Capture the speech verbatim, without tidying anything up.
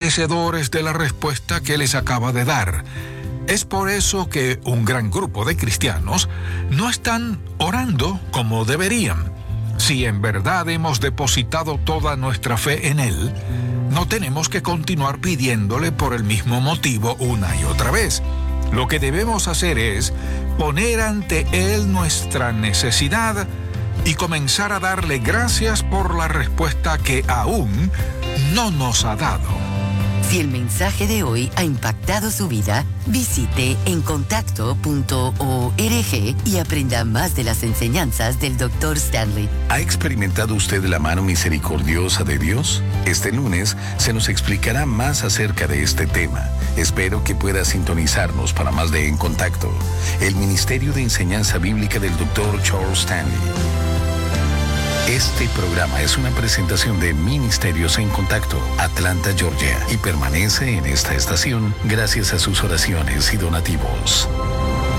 merecedores de la respuesta que les acaba de dar. Es por eso que un gran grupo de cristianos no están orando como deberían. Si en verdad hemos depositado toda nuestra fe en Él, no tenemos que continuar pidiéndole por el mismo motivo una y otra vez. Lo que debemos hacer es poner ante Él nuestra necesidad y comenzar a darle gracias por la respuesta que aún no nos ha dado. Si el mensaje de hoy ha impactado su vida, visite encontacto punto org y aprenda más de las enseñanzas del doctor Stanley. ¿Ha experimentado usted la mano misericordiosa de Dios? Este lunes se nos explicará más acerca de este tema. Espero que pueda sintonizarnos para más de En Contacto, el Ministerio de Enseñanza Bíblica del doctor Charles Stanley. Este programa es una presentación de Ministerios en Contacto, Atlanta, Georgia, y permanece en esta estación gracias a sus oraciones y donativos.